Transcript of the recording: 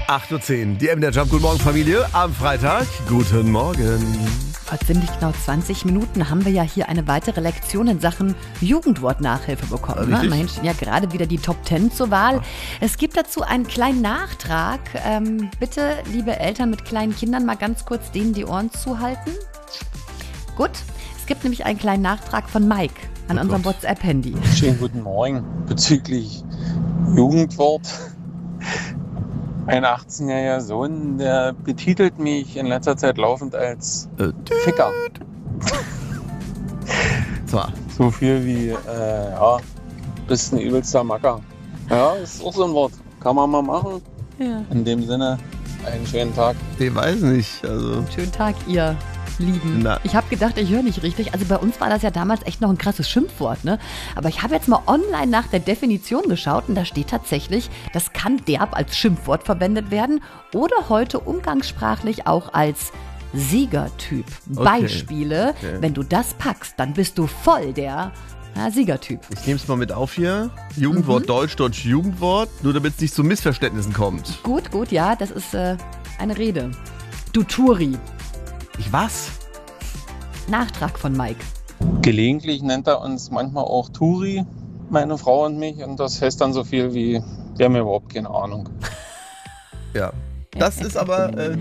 8:10 Uhr, die MDR Jump. Guten Morgen, Familie. Am Freitag. Guten Morgen. Vor ziemlich genau 20 Minuten haben wir ja hier eine weitere Lektion in Sachen Jugendwort-Nachhilfe bekommen. Ne? Immerhin stehen ja gerade wieder die Top 10 zur Wahl. Es gibt dazu einen kleinen Nachtrag. Bitte, liebe Eltern mit kleinen Kindern, mal ganz kurz denen die Ohren zuhalten. Gut, es gibt nämlich einen kleinen Nachtrag von Mike an unserem WhatsApp-Handy. Schönen guten Morgen. Bezüglich Jugendwort. Mein 18-jähriger Sohn, der betitelt mich in letzter Zeit laufend als Ficker. So viel wie, bist ein übelster Macker. Ja, ist auch so ein Wort. Kann man mal machen. Ja. In dem Sinne, einen schönen Tag. Ich weiß nicht. Also. Schönen Tag, ihr Lieben. Na. Ich habe gedacht, ich höre nicht richtig. Also bei uns war das ja damals echt noch ein krasses Schimpfwort, ne? Aber ich habe jetzt mal online nach der Definition geschaut und da steht tatsächlich, das kann derb als Schimpfwort verwendet werden oder heute umgangssprachlich auch als Siegertyp. Okay. Beispiele, wenn du das packst, dann bist du voll der Siegertyp. Ich nehme es mal mit auf hier. Jugendwort Deutsch, Deutsch Jugendwort. Nur damit es nicht zu Missverständnissen kommt. Gut, ja, das ist eine Rede. Du Turi. Ich was? Nachtrag von Mike. Gelegentlich nennt er uns manchmal auch Turi, meine Frau und mich. Und das heißt dann so viel wie, wir haben überhaupt keine Ahnung. Ja. Das ist aber